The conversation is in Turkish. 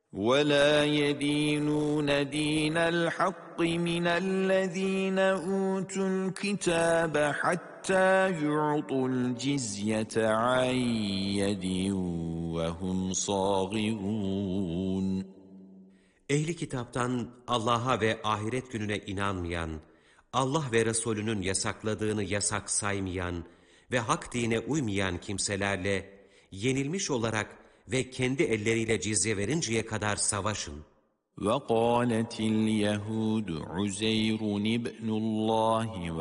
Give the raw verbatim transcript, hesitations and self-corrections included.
وَلَا يَدِينُونَ دِينَ الْحَقِّ مِنَ الَّذِينَ أُوتُوا الْكِتَابَ حَتَّى يُعْطُوا الْجِزْيَةَ عَنْ يَدٍ وَهُمْ صَاغِرُونَ. Ehli kitaptan Allah'a ve ahiret gününe inanmayan, Allah ve Resulünün yasakladığını yasak saymayan ve hak dine uymayan kimselerle yenilmiş olarak ve kendi elleriyle cizye verinceye kadar savaşın. وَقَالَتِ الْيَهُودُ عُزَيْرٌ ابْنُ اللّٰهِ